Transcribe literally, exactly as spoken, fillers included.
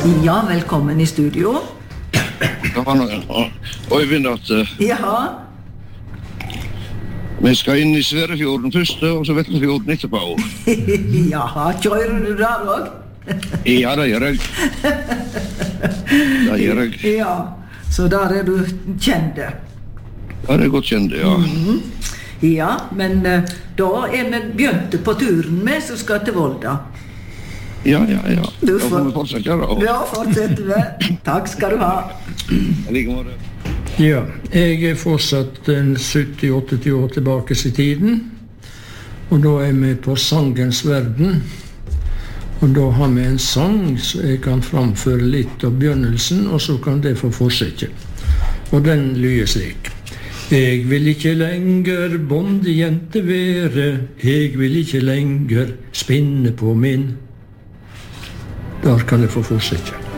Ja, velkommen i studio. Øyvind at Ja. vi skal inn i Sverefjorden først, og så Vetlefjorden etterpå. Ja, kjører du der også? Ja, det gjør jeg. Det gjør jeg. Ja, så der er du kjent. Ja, det er godt kjent, ja. Mm-hmm. Ja, men uh, da er vi begynte på turen med, så skal til Volda. Ja, ja, ja. Du da får vi fortsette da. Ja, fortsette vi. Takk skal du ha. Like måte. Ja, jeg er fortsatt sytti til åtti år tilbake i tiden, og da er vi på sangens verden, og da har vi en sang så jeg kan framføre litt av begynnelsen, og så kan det få fortsette. Og den lyder slik. Jeg vil ikke lenger bondejente være, jeg vil ikke lenger spinne på min. Der kan det få fortsette.